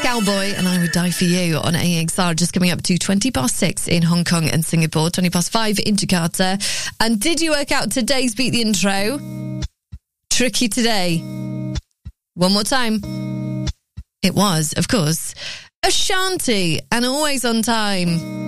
Cowboy and I Would Die For You on AXR, just coming up to 6:20 in Hong Kong and Singapore, 5:20 in Jakarta. And did you work out today's Beat the Intro? Tricky today. One more time. It was, of course, Ashanti and Always on Time.